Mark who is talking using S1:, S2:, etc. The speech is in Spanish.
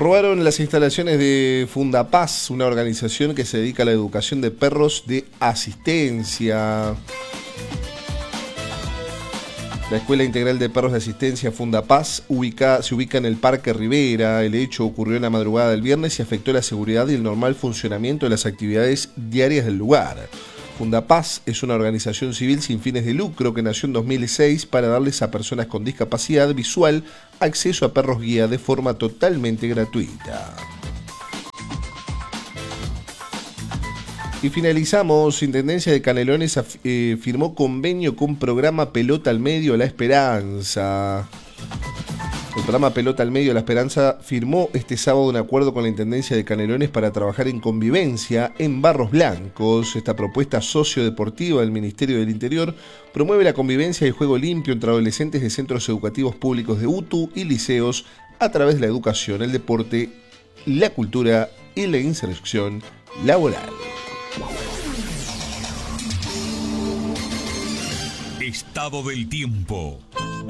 S1: Robaron las instalaciones de Fundapaz, una organización que se dedica a la educación de perros de asistencia. La Escuela Integral de Perros de Asistencia Fundapaz se ubica en el Parque Rivera. El hecho ocurrió en la madrugada del viernes y afectó la seguridad y el normal funcionamiento de las actividades diarias del lugar. Fundapaz es una organización civil sin fines de lucro que nació en 2006 para darles a personas con discapacidad visual acceso a perros guía de forma totalmente gratuita. Y finalizamos, Intendencia de Canelones firmó convenio con Programa Pelota al Medio La Esperanza. El programa Pelota al Medio La Esperanza firmó este sábado un acuerdo con la Intendencia de Canelones para trabajar en convivencia en Barros Blancos. Esta propuesta sociodeportiva del Ministerio del Interior promueve la convivencia y el juego limpio entre adolescentes de centros educativos públicos de UTU y liceos a través de la educación, el deporte, la cultura y la inserción laboral.
S2: Estado del tiempo.